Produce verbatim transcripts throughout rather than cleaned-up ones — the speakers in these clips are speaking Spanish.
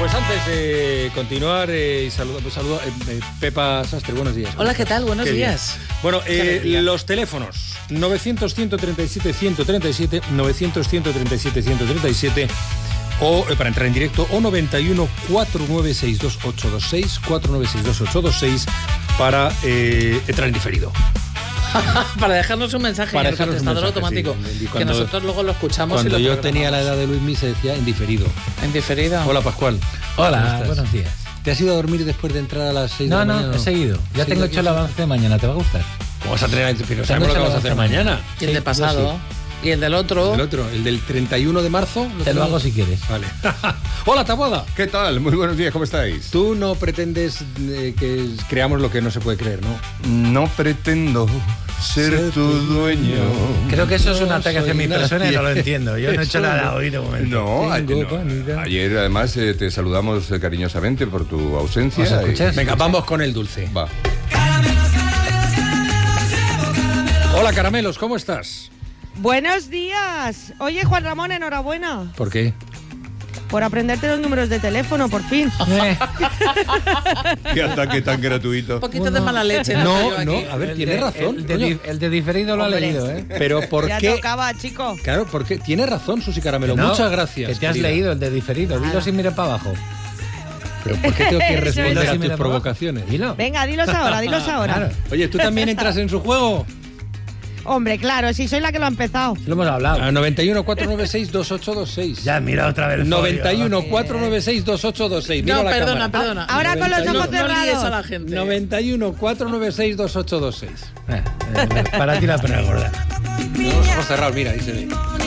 Pues antes de continuar, eh, saludo, pues saludo eh, eh, Pepa Sastre, buenos días. Hola, ¿qué tal? Buenos Qué días. Bien. Bueno, eh, los teléfonos novecientos, ciento treinta y siete, ciento treinta y siete, novecientos, ciento treinta y siete, ciento treinta y siete o eh, para entrar en directo o noventa y uno, cuatrocientos noventa y seis, veintiocho veintiséis, cuatrocientos noventa y seis, veintiocho veintiséis para eh, entrar en diferido. Para dejarnos un mensaje Para en el contestador mensaje, automático, sí. que nosotros luego lo escuchamos. Cuando y lo yo tenía la edad de Luis Mí se decía en diferido. En diferido. Hola, Pascual. Hola, buenos días. ¿Te has ido a dormir después de entrar a las seis No, de la no, mañana? he seguido. Ya ¿Sí? tengo hecho el avance de mañana, ¿te va a gustar? ¿Cómo vas a tener? Pero Tengo sabemos lo que hecho vamos a hacer el avance mañana. Y el Sí, de pasado. yo Y el del otro. El otro, el del treinta y uno de marzo. Te lo tenemos? hago si quieres. Vale. Hola, Taboada. ¿Qué tal? Muy buenos días, ¿cómo estáis? Tú no pretendes eh, que creamos lo que no se puede creer, ¿no? No pretendo ser, ser tu dueño. Creo que eso es un ataque hacia mi Soy persona y no lo nadie. entiendo. Yo no he hecho Eso nada no. hoy de momento. No, a- Tengo no, vanidad. ayer además eh, te saludamos eh, cariñosamente por tu ausencia. ¿Os escuchas? y- Venga, vamos con el dulce. Va. Hola, Caramelos, ¿cómo estás? Buenos días. Oye, Juan Ramón, enhorabuena ¿Por qué? por aprenderte los números de teléfono, por fin. Eh, Qué ataque tan gratuito. Un poquito de mala leche. le No, traigo aquí. no, a ver, el tienes de- razón. El de, coño. di- el de diferido lo ha Hombre. leído, ¿eh? Pero ¿por ya qué? tocaba, chico. Claro, porque tienes razón, Susi Caramelo. No, Muchas gracias. Que te has querida. leído el de diferido. Dilo sin mirar para abajo. Pero ¿por qué tengo que Eso responder es. a sin tus mirar para abajo. provocaciones? Dilo. Venga, dilos ahora, dilos ahora. Claro, Oye, ¿tú también entras en su juego? Hombre, claro, si soy la que lo ha empezado. lo hemos hablado. A noventa y uno, cuatrocientos noventa y seis, veintiocho veintiséis. Ya, mira otra vez el folio. noventa y uno, cuatrocientos noventa y seis, veintiocho veintiséis. Mira No, la perdona, cámara. perdona. Ahora con los No- ojos no líes cerrados. a la gente. noventa y uno, cuatrocientos noventa y seis, veintiocho veintiséis. Eh, eh, para ti la pena gorda. Los ojos cerrados, mira, dice.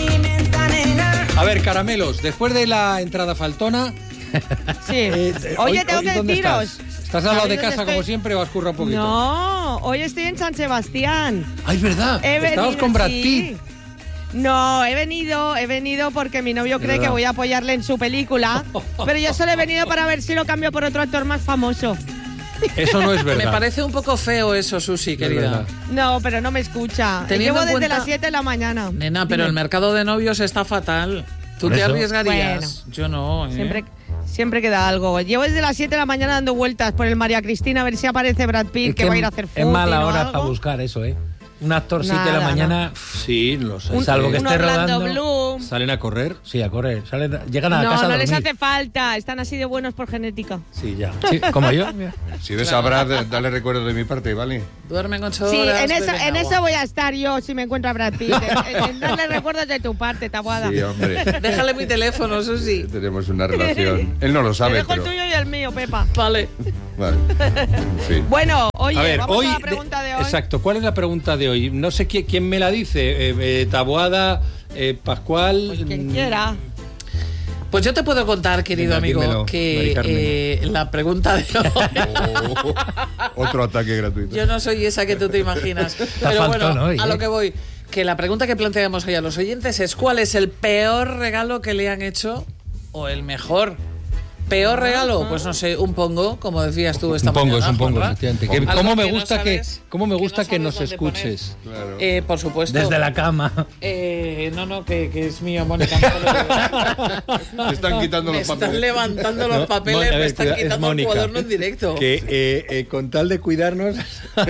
A ver, Caramelos, después de la entrada faltona... Sí. eh, Oye, hoy- tengo hoy, que ¿dónde deciros. ¿Estás, ¿Estás al lado de ¿Sabéis casa dónde como estoy? siempre o has currado un poquito? No, hoy estoy en San Sebastián. ¡Ay, verdad! He Estabas venido, con Brad sí. Pitt. No, he venido, he venido porque mi novio cree verdad. que voy a apoyarle en su película, pero yo solo he venido para ver si lo cambio por otro actor más famoso. Eso no es verdad. Me parece un poco feo eso, Susi, No es querida. verdad. No, pero no me escucha. Teniendo Llevo en desde cuenta- las siete de la mañana. Nena, pero el mercado de novios está fatal. ¿Tú Por te eso. arriesgarías? Yo no, ¿eh? Siempre, siempre queda algo. Llevo desde las siete de la mañana dando vueltas por el María Cristina a ver si aparece Brad Pitt, Es que, va a ir a hacer footing es mala o hora algo. para buscar eso, ¿eh? Un actor siete de la Nada, mañana, Sí, lo sé. Un, Salvo que un esté Orlando rodando. Bloom. ¿Salen a correr? sí, a correr. Salen, llegan a No, casa a no les dormir. hace falta. Están así de buenos por genética. Sí, ya. Sí, como yo. Si ves a Brad, dale recuerdo de mi parte, ¿vale? Duermen ocho Sí, horas. en eso, beben en agua. eso voy a estar yo si me encuentro a Brad Pitt. en, en darle recuerdos de tu parte, Taboada. Sí, hombre. Déjale mi teléfono, Susi. Tenemos una relación. Él no lo Te sabe, dejo pero... el tuyo y el mío, Pepa. Vale. Vale. En fin. Bueno, oye, A ver, vamos hoy, a la pregunta de, hoy. Exacto, ¿cuál es la pregunta de hoy? No sé quién, quién me la dice. Eh, eh, Taboada, eh, Pascual. Pues quien mm, quiera. Pues yo te puedo contar, querido Venga, amigo, dímelo, Mari que Carmen. eh, la pregunta de hoy... Oh, otro ataque gratuito. Yo no soy esa que tú te imaginas. Pero faltón bueno, hoy, a ¿eh? lo que voy. Que la pregunta que planteamos hoy a los oyentes es ¿cuál es el peor regalo que le han hecho o el mejor? ¿Peor regalo? Pues no sé, un pongo, como decías tú esta Un pongo, mañana, es un pongo, Juanra. efectivamente. Que- Algo ¿Cómo me que no gusta que, sabes- cómo me que no gusta que sabes nos dónde escuches? Claro. Eh, por supuesto. Desde la cama. Eh, no, no, que, que es mío, Mónica. no te lo digo. Te están quitando Me los están papeles. levantando los No, papeles, Mon- a ver, me están cuida- es quitando el Mónica. cuaderno en directo. Que eh, eh, con tal de cuidarnos,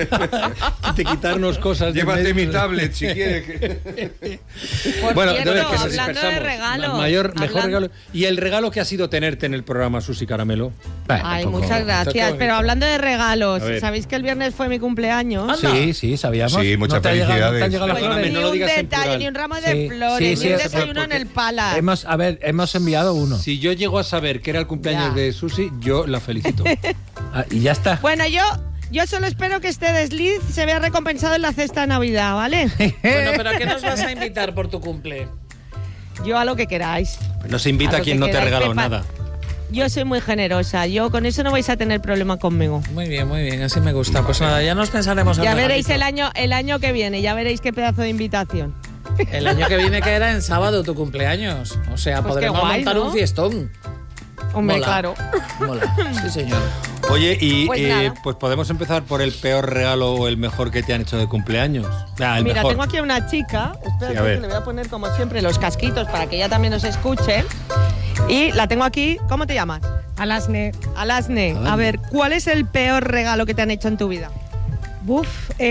de quitarnos cosas. de Llévate medio. mi tablet si quieres. Por Bueno, cierto, de ver, que se hablando de dispersamos. regalos. El mayor, mejor hablando- regalo. Y el regalo que ha sido tenerte en el programa, Susi Caramelo. Ay, Tampoco- muchas Qué gracias. bonito. Pero hablando de regalos, A ver. ¿sabéis que el viernes fue mi cumpleaños? Anda. Sí, sí, sabíamos. Sí, muchas ¿No te ha llegado- ¿no te han felicidades. llegado las Perdóname, flores? no Ni lo un digas en detalle, plural. ni un ramo de Sí, flores, sí, ni sí, un es- desayuno en porque el Pala. Hemos, a ver, hemos enviado uno. Si yo llego a saber que era el cumpleaños Ya. de Susi, yo la felicito. Ah, y ya está. Bueno, yo, yo solo espero que este desliz se vea recompensado en la cesta de Navidad, ¿vale? Bueno, pero ¿a qué nos vas a invitar por tu cumple? Yo a lo que queráis. No se invita A a lo quien que no te ha queráis, regalado Pepa. nada. Yo soy muy generosa. Yo con eso no vais a tener problema conmigo. Muy bien, muy bien, así me gusta. Pues nada, ya nos pensaremos. Ya el veréis el regalito. año, el año que viene, ya veréis qué pedazo de invitación. El año que viene que era en sábado tu cumpleaños. O sea, Pues podremos qué guay, montar ¿no? un fiestón. Hombre, Mola. claro. Mola. Sí, señor. Oye, y Pues eh, nada. pues podemos empezar por el peor regalo o el mejor que te han hecho de cumpleaños. Ah, el Mira, mejor. tengo aquí a una chica. Espérate, Sí, a ver. que le voy a poner como siempre los casquitos para que ella también nos escuche. Y la tengo aquí. ¿Cómo te llamas? Alasne. Alasne. A ver, ¿cuál es el peor regalo que te han hecho en tu vida? Buf,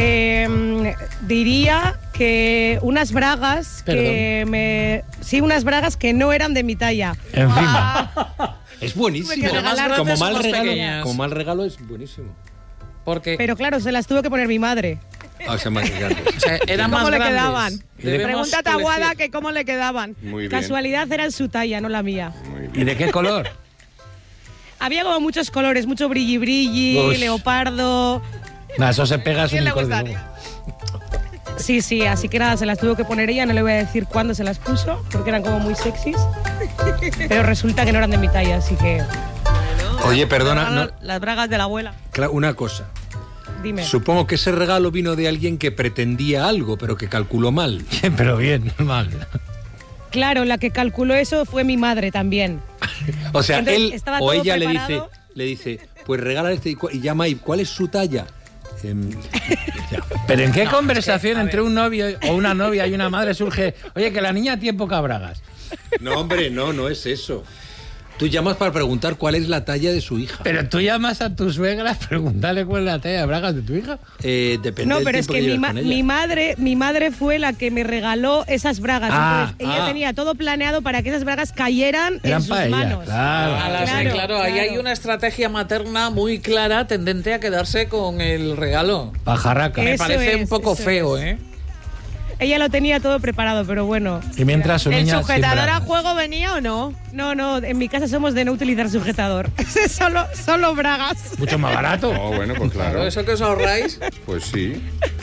eh, diría que unas bragas Perdón. que me... Sí, unas bragas que no eran de mi talla. Encima. Es buenísimo. Porque las grandes Como son mal más regalo, pequeñas. como mal regalo es buenísimo. Porque Pero claro, se las tuvo que poner mi madre. Ah, se me ha encantado. o sea, eran más ¿Cómo le grandes. quedaban? Debemos Pregúntate a elegir. Guada que cómo le quedaban. Muy bien. Casualidad eran su talla, no la mía. Muy ¿Y bien. de qué color? Había como muchos colores, mucho brilli brilli, Ush. leopardo. No, eso se pega a su ¿Quién le unicornio. gustaría? Sí, sí, así que nada, se las tuvo que poner ella, no le voy a decir cuándo se las puso, porque eran como muy sexys. Pero resulta que no eran de mi talla, así que Oye, perdona, no, Las bragas de la abuela. claro, una cosa. dime. Supongo que ese regalo vino de alguien que pretendía algo, pero que calculó mal. Pero bien, mal. Claro, la que calculó eso fue mi madre también. O sea, Entonces, él estaba o todo ella le dice, preparado. le dice, pues regala este y, cu- y llama y ¿cuál es su talla? Em, ya. Pero ¿en qué No, conversación es que, a entre ver. un novio o una novia y una madre surge, oye, que la niña tiene poca bragas? No, hombre, no, no es eso. Tú llamas para preguntar cuál es la talla de su hija. Pero tú llamas a tu suegra a preguntarle cuál es la talla de bragas de tu hija. Eh, depende No, del pero es tiempo que mi, lleves ma- con ella. mi madre, mi madre fue la que me regaló esas bragas. Ah, Entonces, ella ah. tenía todo planeado para que esas bragas cayeran Eran en sus para ella, manos. claro. A las- Claro, claro, ahí hay claro. una estrategia materna muy clara tendente a quedarse con el regalo. Pajarraca. Me Eso parece un es, poco eso feo, es. ¿eh? Ella lo tenía todo preparado, pero bueno. Y mientras su ¿El niña... sin sujetador a bragas. juego venía o no? No, no, en mi casa somos de no utilizar sujetador. solo, solo bragas. Mucho más barato. Oh, bueno, pues claro. Claro, eso que os ahorráis. Pues sí.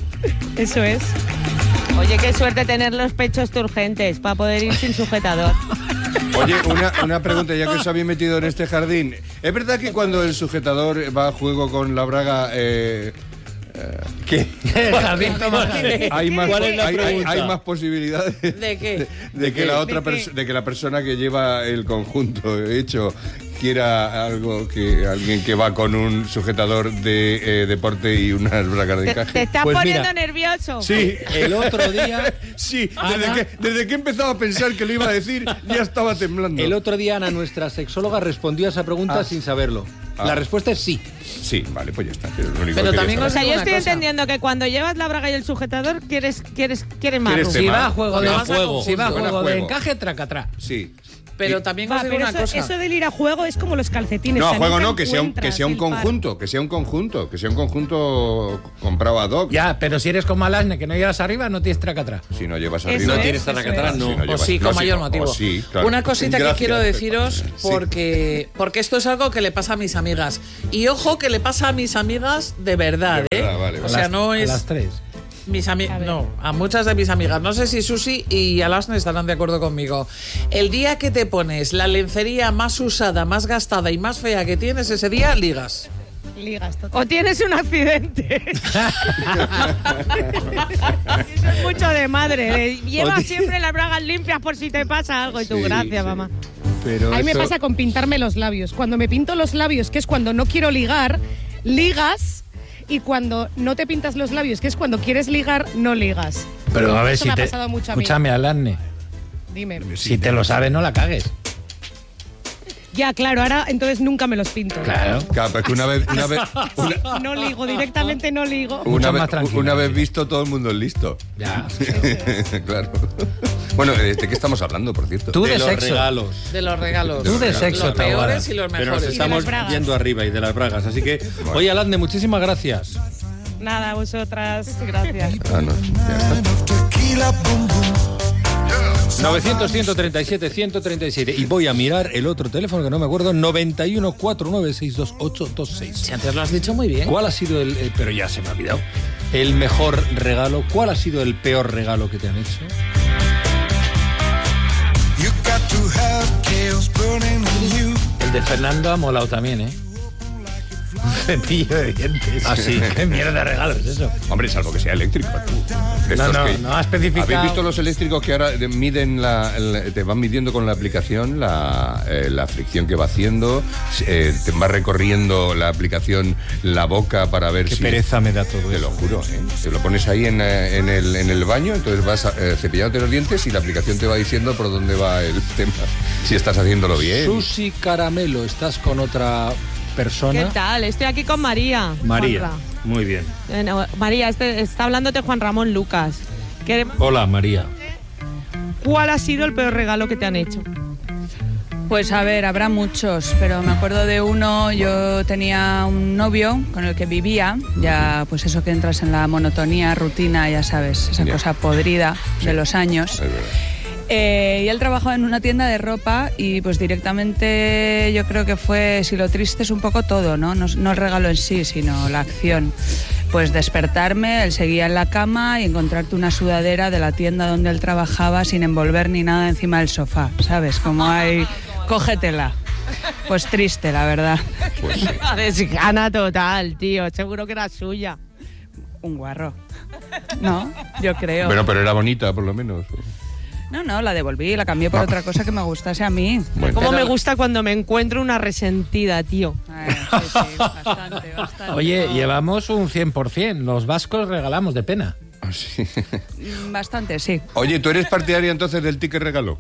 Eso es. Oye, qué suerte tener los pechos turgentes para poder ir sin sujetador. Oye, una, una pregunta, ya que os habéis metido en este jardín. ¿Es verdad que cuando el sujetador va a juego con la braga, eh, eh, ¿qué? Jardín toma jardín. Hay más, ¿Cuál es la hay, hay- pregunta? hay más posibilidades ¿De qué? de que la otra ¿De qué? perso- de que la persona que lleva el conjunto hecho quiera algo que alguien que va con un sujetador de eh, deporte y unas bragas de Te, encaje. te estás Pues poniendo mira. nervioso. Sí, El otro día, sí, Ana- desde que, desde que he empezado a pensar que lo iba a decir, ya estaba temblando. el otro día Ana, nuestra sexóloga, respondió a esa pregunta Ah. sin saberlo. Ah. La respuesta es sí. Sí, vale, pues ya está. es lo único Pero que también quería O os sea, saber. yo Una estoy cosa. entendiendo que cuando llevas la braga y el sujetador quieres, quieres, quieres más. ¿Quieres Ruth. Si tema? va a juego de, Porque vas a juego. si va a Van a juego de juego. encaje, tracatrá. Sí. Pero Y- también Va, os digo pero una eso, cosa. eso del ir a juego es como los calcetines. No, o a sea, juego nunca no, que sea un, que encuentras sea un el par. conjunto, que sea un conjunto, que sea un conjunto comprado ad hoc. Ya, pero si eres como Alasne, que no llevas arriba, no tienes tracatrá. Si no llevas Eso arriba. es, tienes eso tracatrá, es. no. Si no O llevas- sí, no, con mayor o motivo. sí, claro. Una cosita que Gracias, quiero Pepe. deciros, Sí. porque, porque esto es algo que le pasa a mis amigas. Y ojo que le pasa a mis amigas de verdad, De ¿eh? verdad, vale, o vale. sea, Las- no a es... las tres. Mis A amigas, ver. no, a muchas de mis amigas. No sé si Susi y Alasne estarán de acuerdo conmigo. El día que te pones la lencería más usada, más gastada y más fea que tienes, ese día ligas. Ligas, total. O tienes un accidente. Eso es mucho de madre. de, Lleva O ti- siempre las bragas limpias por si te pasa algo. Y tú, Sí, gracias, sí. mamá. Pero A mí me eso- pasa con pintarme los labios. Cuando me pinto los labios, que es cuando no quiero ligar, ligas. Y cuando no te pintas los labios, que es cuando quieres ligar, no ligas. Pero a ver Eso si me ha te... pasado mucho a mí. Escúchame, Alasne. Dime. Si te lo sabes, no la cagues. Ya, claro, ahora entonces nunca me los pinto. Claro. Claro, pero es que una vez, una vez, una, No ligo, directamente no ligo. una Mucho vez, más tranquila. una vez visto, todo el mundo es listo. Ya. Claro. Bueno, ¿de qué estamos hablando, por cierto? Tú de de los sexo. regalos. De los regalos. Tú de sexo, Los Taboada. peores y los Pero nos mejores. de estamos las bragas. yendo arriba y de las bragas. Así que, oye, Alasne, muchísimas gracias. Nada, vosotras, gracias. Ah, no, ya está. novecientos, ciento treinta y siete, ciento treinta y siete. Y voy a mirar el otro teléfono que no me acuerdo, noventa y uno, cuarenta y nueve, sesenta y dos, ochenta y seis. Si antes lo has dicho muy bien. ¿Cuál ha sido el, el- pero ya se me ha olvidado, el mejor regalo? ¿Cuál ha sido el peor regalo que te han hecho? El de Fernando ha molado también, ¿eh? Cepillo de dientes. Ah, sí. ¿Qué mierda de regalo es eso? Hombre, salvo que sea eléctrico. De No, estos no, que- no ha especificado. ¿Habéis visto los eléctricos que ahora miden la, la- te van midiendo con la aplicación la, eh, la fricción que va haciendo? Eh, te va recorriendo la aplicación la boca para ver Qué si... pereza me da todo Te eso. lo juro, ¿eh? Te lo pones ahí en, eh, en, el, en el baño, entonces vas eh, cepillándote los dientes y la aplicación te va diciendo por dónde va el tema. Si estás haciéndolo bien. Susi Caramelo, ¿estás con otra persona? ¿Qué tal? Estoy aquí con María. María. Juanra. Muy bien. Eh, no, María, este, está hablándote Juan Ramón Lucas. ¿Qué- Hola, María. ¿Cuál ha sido el peor regalo que te han hecho? Pues a ver, habrá muchos, pero me acuerdo de uno, yo tenía un novio con el que vivía, ya pues eso que entras en la monotonía, rutina, ya sabes, esa Ya. cosa podrida de los años. Es verdad. Eh, y él trabajaba en una tienda de ropa y pues directamente yo creo que fue, si lo triste es un poco todo, ¿no? No, no el regalo en sí, sino la acción. Pues despertarme, él seguía en la cama y encontrarte una sudadera de la tienda donde él trabajaba sin envolver ni nada encima del sofá, ¿sabes? Como hay, cógetela. Pues triste, la verdad. Pues sí. Una desgana total, tío. Seguro que era suya. Un guarro. No, yo creo. Bueno, pero era bonita, por lo menos. No, no, la devolví, la cambié por Ah. otra cosa que me gustase a mí. Bueno. Cómo Pero- me gusta cuando me encuentro una resentida, tío. Eh, sí, sí, bastante, bastante. Oye, llevamos un cien por ciento. Los vascos regalamos de pena. Sí. Mm, Bastante, sí. Oye, ¿tú eres partidaria entonces del ticket regalo?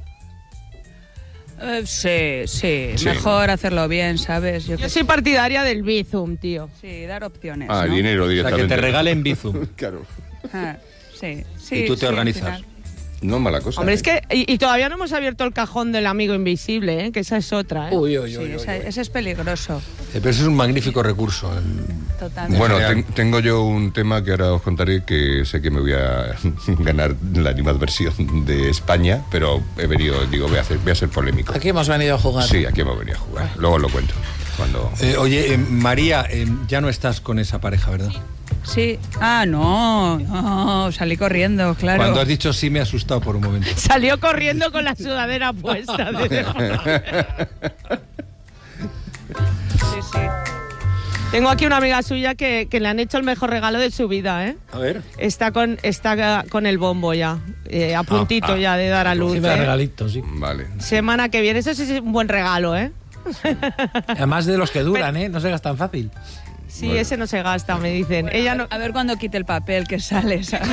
Eh, sí, sí, Sí, mejor hacerlo bien, ¿sabes? Yo Yo que soy partidaria del Bizum, tío. sí, dar opciones. Ah, ¿no? dinero O sea, directamente. que te regalen Bizum. Claro. Ah, sí, sí. Y tú te sí, al organizas. final. No mala cosa. Hombre, ¿eh? es que. Y, y todavía no hemos abierto el cajón del amigo invisible, ¿eh? Que esa es otra, ¿eh? Uy, uy, Sí, uy, uy, ese, uy. ese es peligroso, Eh, Pero eso es un magnífico recurso. eh. totalmente. Bueno, Real. ten- tengo yo un tema que ahora os contaré que sé que me voy a ganar la animadversión de España, pero he venido, digo, voy a, hacer, voy a ser polémico. Aquí hemos venido a jugar. Sí, aquí hemos venido a jugar. Luego os lo cuento. Cuando... Eh, oye, eh, María, eh, ya no estás con esa pareja, ¿verdad? Sí. Ah, no, no, salí corriendo, claro. Cuando has dicho sí me he asustado por un momento. Salió corriendo con la sudadera puesta. de- Sí, sí. Tengo aquí una amiga suya que, que le han hecho el mejor regalo de su vida, ¿eh? A ver. Está con, está con el bombo ya, eh, a puntito ah, ya de dar a luz. Sí, me da ¿eh? regalitos, sí. Vale. Semana que viene, eso sí es un buen regalo, ¿eh? Además de los que duran, ¿eh? No se gastan fácil. Sí, Bueno. ese no se gasta, me dicen. Ella no. A ver cuando quite el papel que sale, ¿sabes?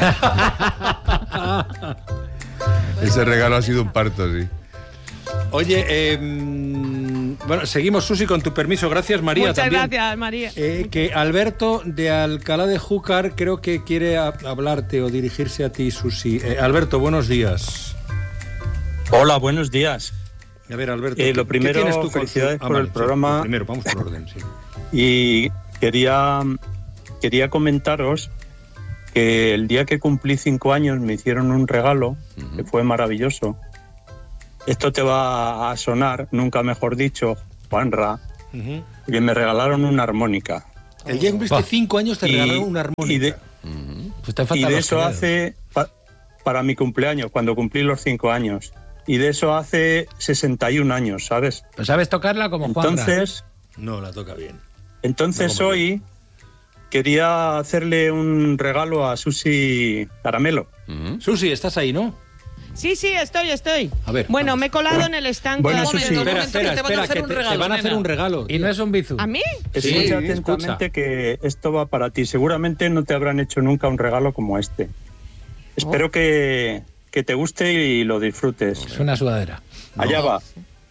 Ese regalo ha sido un parto, sí. Oye, eh, mm, bueno, seguimos, Susi, con tu permiso. Gracias, María. Muchas también. gracias, María. Eh, que Alberto de Alcalá de Júcar creo que quiere a- hablarte o dirigirse a ti, Susi. Eh, Alberto, buenos días. Hola, buenos días. A ver, Alberto. Eh, ¿qué- lo qué primero, tienes tú con- felicidades Ah, por el sí, programa. lo primero, vamos por orden, sí. Y quería, quería comentaros que el día que cumplí cinco años me hicieron un regalo que fue maravilloso. Esto te va a sonar, nunca mejor dicho, Juanra, Ujú. que me regalaron una armónica. El día que cumpliste Bah. cinco años te Y- regalaron una armónica. y de- Pues te Y faltan de los eso gemelos. hace, pa- para mi cumpleaños, cuando cumplí los cinco años. Y de eso hace sesenta y un años, ¿sabes? Pues sabes tocarla como Juan. Entonces... No, la toca bien. Entonces No, como hoy quería hacerle un regalo a Susi Caramelo. Susi, estás ahí, ¿no? Sí, sí, estoy, estoy. A ver, Bueno, vamos. me he colado en el estanque. Bueno, Un eso momento, sí. un Espera, momento. espera, que te van a espera, hacer que un te, te regalo, van a hacer nena. un regalo. Y no es un bizu. ¿A mí? Escucha Sí, atentamente escucha. que esto va para ti. Seguramente no te habrán hecho nunca un regalo como este. Espero que, que te guste y lo disfrutes. Es una sudadera. Allá va.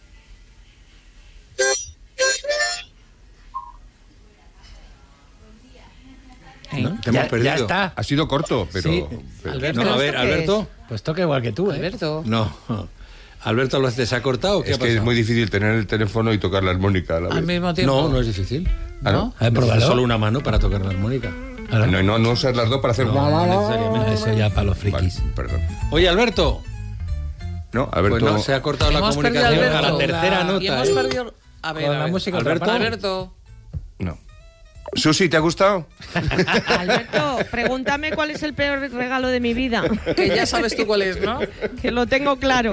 ¿No? Te hemos Ya, perdido. ya está. Ha sido corto, pero... Sí. pero- Alberto, No, a ver, ¿esto qué Alberto. Pues toca igual que tú, ¿eh? Alberto. No. Alberto, ¿lo se ha cortado o qué Es ha que pasado? es muy difícil tener el teléfono y tocar la armónica a la Al vez. mismo tiempo. No, no es difícil. Ah, ¿no? A ver, pruébalo. Necesitas solo una mano para tocar la armónica. Ahora. No, no, no usas las dos para hacer... No, no necesariamente. Eso ya para los Vale, frikis. perdón. Oye, Alberto. No, Alberto... Pues no, se ha cortado la Hemos perdido a comunicación a Alberto. la tercera Y nota. hemos ¿eh? perdido... A ver, Con a la ver. música Alberto. atrapada. Alberto. No. Susi, ¿te ha gustado? Alberto, pregúntame cuál es el peor regalo de mi vida. Que ya sabes tú cuál es, ¿no? Que lo tengo claro.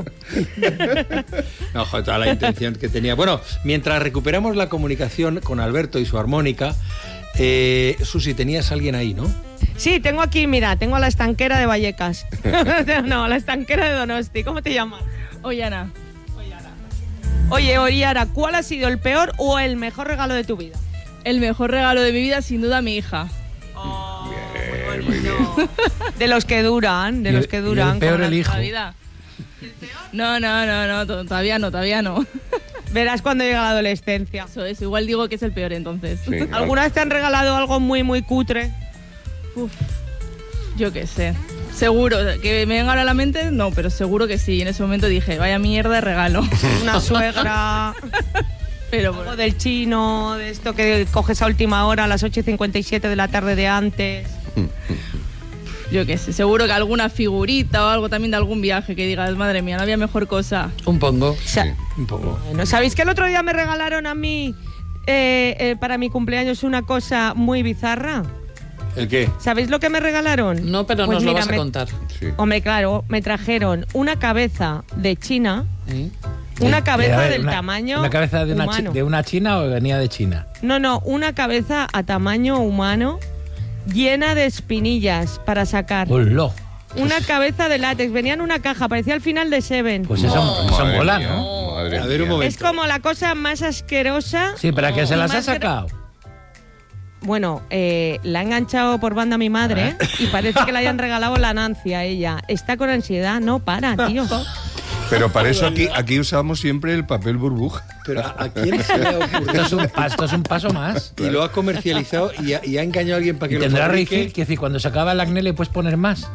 No, joder, toda la intención que tenía. Bueno, mientras recuperamos la comunicación con Alberto y su armónica, eh, Susi, tenías a alguien ahí, ¿no? Sí, tengo aquí, mira, tengo a la estanquera de Vallecas. No, a la estanquera de Donosti. ¿Cómo te llamas? Ollana. Oye, Oriara, ¿cuál ha sido el peor o el mejor regalo de tu vida? El mejor regalo de mi vida, sin duda, mi hija. Oh, bien, muy bien. De los que duran, de Y los el- que y duran. el peor como el la- hijo. La vida. No, no, no, no, to- todavía no, todavía no. Verás cuando llega la adolescencia. Eso es, igual digo que es el peor entonces. Sí. ¿Alguna vez te han regalado algo muy, muy cutre? Uf, yo qué sé. Seguro, que me venga ahora a la mente, no, pero seguro que sí. Y en ese momento dije, vaya mierda de regalo. Una suegra, Pero algo bueno, del chino, de esto que coges a última hora a las ocho y cincuenta y siete de la tarde de antes. yo qué sé, seguro que alguna figurita o algo también de algún viaje que digas, madre mía, no había mejor cosa. Un pongo. O sea, Un poco. bueno, ¿sabéis que el otro día me regalaron a mí eh, eh, para mi cumpleaños una cosa muy bizarra? ¿El qué? ¿Sabéis lo que me regalaron? No, pero Pues nos lo mira, vas a me- contar. Sí. Hombre, claro, me trajeron una cabeza de China, ¿Eh? una Eh, cabeza a ver, del una- tamaño ¿Una cabeza de una, chi- humano. de una china o venía de China? No, no, una cabeza a tamaño humano llena de espinillas para sacar. ¡Hola! Una cabeza de látex, venía en una caja, parecía al final de Seven. Pues eso, eso Madre mola, mía, ¿no? madre A ver, un mía. momento. Es como la cosa más asquerosa. Sí, ¿para qué se Y las ha más gra- sacado? Bueno, eh, la ha enganchado por banda a mi madre y parece que le hayan regalado la Nancy a ella. Está con ansiedad, no para, tío. Pero para eso aquí, aquí usamos siempre el papel burbuja. Pero ¿a, a quién se le ha Esto ocurrido? es un, pa- esto es un paso más. Y lo ha comercializado y ha, y ha engañado a alguien para que Y lo tendrá fabrique. refill, que decir, cuando se acaba el acné le puedes poner más.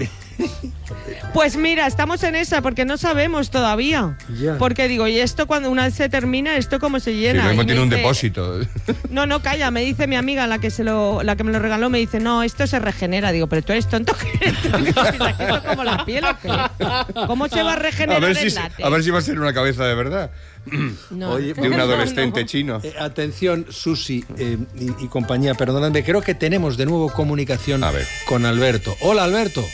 Pues mira, estamos en esa porque no sabemos todavía. Ya. Porque digo, y esto cuando una vez se termina, ¿esto cómo se Sí, llena? lo mismo Y me tiene un dice- depósito. No, no, calla, me dice mi amiga, la que se lo, la que me lo regaló, me dice, no, esto se regenera. Digo, pero tú eres tonto, que esto es como la piel o qué? ¿Cómo se va a A regenerar ver, si, el látex? a ver si va a ser una cabeza de verdad. No. Oye, De un No, adolescente no. chino. Eh, atención, Susi eh, y, y compañía, perdonadme, creo que tenemos de nuevo comunicación A ver. con Alberto. Hola, Alberto.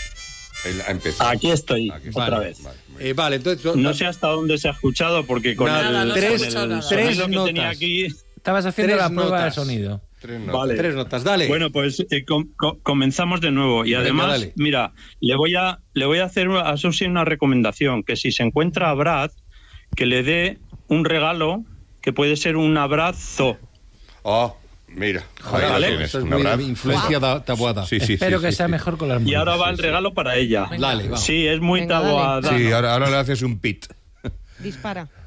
Él ha empezado. Aquí estoy, Aquí está. otra Vale. vez. Vale, muy Eh, bien. vale, entonces... yo- No sé hasta dónde se ha escuchado porque con Nada, el, no se ha con escuchado el nada. sonido Tres que tenía notas. aquí. Estabas haciendo Tres la prueba notas. de sonido. Tres notas. Vale. Tres notas, dale. Bueno, pues eh, com- co- comenzamos de nuevo. Y Venga, además, dale. mira, le voy a le voy a hacer a Susi una recomendación, que si se encuentra a Brad, que le dé un regalo que puede ser un abrazo. Oh, mira. Joder, Ahí lo vale. tienes, Esto es un muy abrazo. de influencia da- tabuada. Sí, sí, Espero sí, que sí, sea sí. mejor con las Y ahora va el sí. regalo para ella. Dale, vamos. Sí, es muy Venga, dale. tabuada. Sí, ahora, ahora le haces un pit. Dispara.